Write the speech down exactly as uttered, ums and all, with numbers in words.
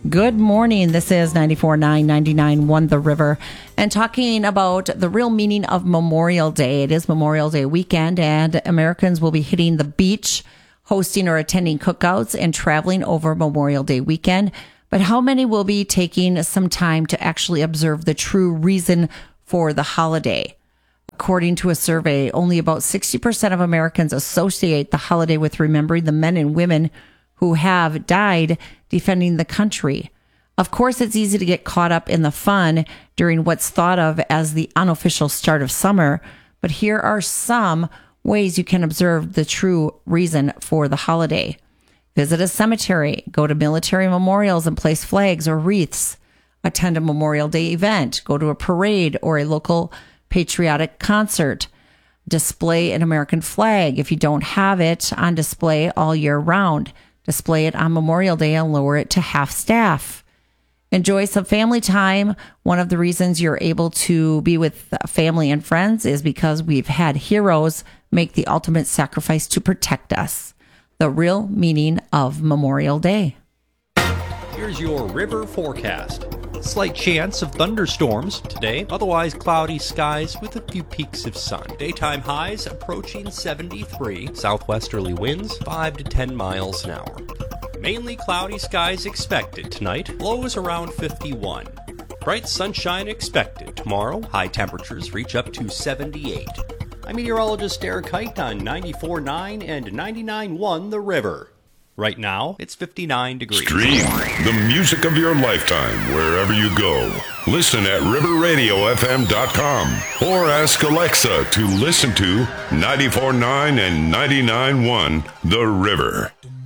Good morning. This is ninety-four point nine, ninety-nine point one The River, and talking about the real meaning of Memorial Day. It is Memorial Day weekend, and Americans will be hitting the beach, hosting or attending cookouts, and traveling over Memorial Day weekend. But how many will be taking some time to actually observe the true reason for the holiday? According to a survey, only about sixty percent of Americans associate the holiday with remembering the men and women who have died defending the country. Of course, it's easy to get caught up in the fun during what's thought of as the unofficial start of summer, but here are some ways you can observe the true reason for the holiday. Visit a cemetery, go to military memorials and place flags or wreaths, attend a Memorial Day event, go to a parade or a local patriotic concert, display an American flag if you don't have it on display all year round. Display it on Memorial Day and lower it to half staff. Enjoy some family time. One of the reasons you're able to be with family and friends is because we've had heroes make the ultimate sacrifice to protect us. The real meaning of Memorial Day. Here's your river forecast. Slight chance of thunderstorms today, otherwise cloudy skies with a few peaks of sun. Daytime highs approaching seventy-three, southwesterly winds five to ten miles an hour. Mainly cloudy skies expected tonight, lows around fifty-one. Bright sunshine expected tomorrow, high temperatures reach up to seventy-eight. I'm meteorologist Eric Height on ninety-four point nine and ninety-nine point one The River. Right now, it's fifty-nine degrees. Stream the music of your lifetime wherever you go. Listen at river radio f m dot com or ask Alexa to listen to ninety-four point nine and ninety-nine point one The River.